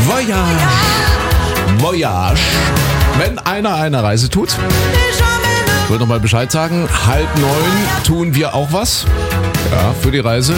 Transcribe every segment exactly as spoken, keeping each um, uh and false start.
Voyage. Voyage. Wenn einer eine Reise tut, ich will nochmal Bescheid sagen, halb neun tun wir auch was. Ja, für die Reise.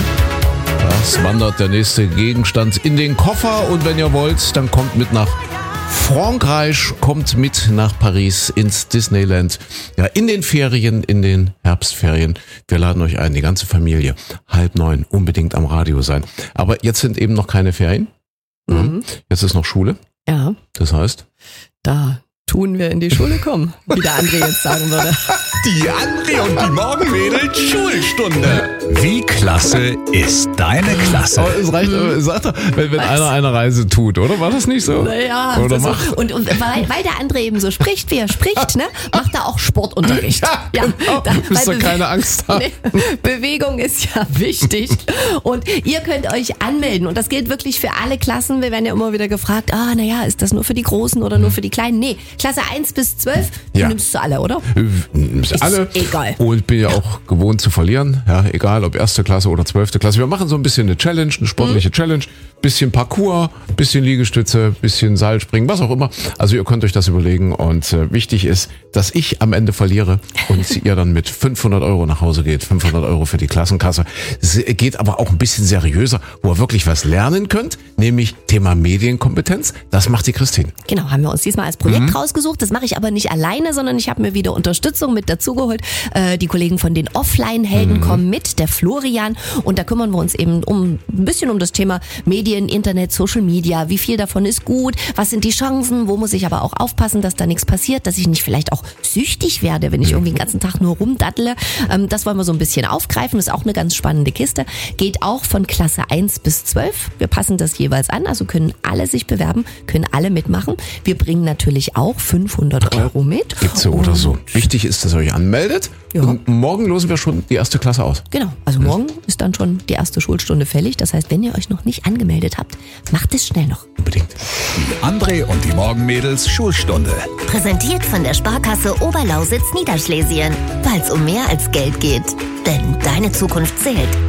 Es wandert der nächste Gegenstand in den Koffer und wenn ihr wollt, dann kommt mit nach Frankreich, kommt mit nach Paris ins Disneyland. Ja, in den Ferien, in den Herbstferien. Wir laden euch ein, die ganze Familie. Halb neun, unbedingt am Radio sein. Aber jetzt sind eben noch keine Ferien. Mhm. Jetzt ist noch Schule. Ja. Das heißt? Da tun wir in die Schule kommen, wie der André jetzt sagen würde. Die André und die Morgenmädels Schulstunde. Wie klasse ist deine Klasse? Aber es reicht, mhm. sag doch, wenn, wenn einer eine Reise tut, oder? War das nicht so? Naja, oder so, und, und weil, weil der André eben so spricht, wie er spricht, ne, macht er auch Sportunterricht. Ja, ja, genau. Da müsst ihr keine Angst haben. Nee, Bewegung ist ja wichtig. Und ihr könnt euch anmelden. Und das gilt wirklich für alle Klassen. Wir werden ja immer wieder gefragt, ah, naja, ist das nur für die Großen oder nur für die Kleinen? Nee, Klasse eins bis zwölf, du ja. nimmst du alle, oder? Nimmst Ist alle. Egal. Und bin ja auch gewohnt zu verlieren. Ja, egal ob erste Klasse oder zwölfte Klasse. Wir machen so ein bisschen eine Challenge, eine sportliche mhm. Challenge. Bisschen Parkour, bisschen Liegestütze, bisschen Seilspringen, was auch immer. Also ihr könnt euch das überlegen. Und äh, wichtig ist, dass ich am Ende verliere und ihr dann mit fünfhundert Euro nach Hause geht. fünfhundert Euro für die Klassenkasse. Es geht aber auch ein bisschen seriöser, wo ihr wirklich was lernen könnt. Nämlich Thema Medienkompetenz. Das macht die Christine. Genau, haben wir uns diesmal als Projekt mhm. rausgesucht. Das mache ich aber nicht alleine, sondern ich habe mir wieder Unterstützung mit dazugeholt. Äh, die Kollegen von den Offline-Helden mhm. kommen mit, der Florian. Und da kümmern wir uns eben um ein bisschen um das Thema Medien, Internet, Social Media. Wie viel davon ist gut? Was sind die Chancen? Wo muss ich aber auch aufpassen, dass da nichts passiert? Dass ich nicht vielleicht auch süchtig werde, wenn ich irgendwie den ganzen Tag nur rumdaddle. Ähm, das wollen wir so ein bisschen aufgreifen. Das ist auch eine ganz spannende Kiste. Geht auch von Klasse eins bis zwölf. Wir passen das jeweils an. Also können alle sich bewerben, können alle mitmachen. Wir bringen natürlich auch fünfhundert Euro mit. Gibt's so oder so. Wichtig ist, dass ihr euch anmeldet. Ja. Und morgen losen wir schon die erste Klasse aus. Genau. Also morgen ist dann schon die erste Schulstunde fällig. Das heißt, wenn ihr euch noch nicht angemeldet habt, macht es schnell noch. Unbedingt. Die André und die Morgenmädels Schulstunde. Präsentiert von der Sparkasse Oberlausitz Niederschlesien. Weil es um mehr als Geld geht. Denn deine Zukunft zählt.